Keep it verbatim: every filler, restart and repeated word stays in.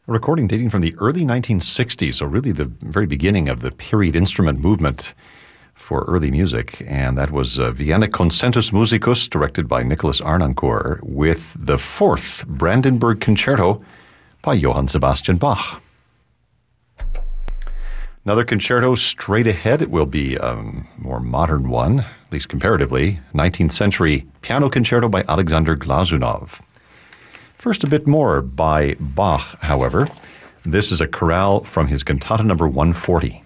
A recording dating from the early nineteen sixties, so really the very beginning of the period instrument movement for early music, and that was uh, Vienna Concentus Musicus, directed by Nicholas Arnoncourt, with the fourth Brandenburg Concerto by Johann Sebastian Bach. Another concerto straight ahead. It will be a more modern one, at least comparatively, nineteenth century piano concerto by Alexander Glazunov. First, a bit more by Bach, however. This is a chorale from his cantata number one forty.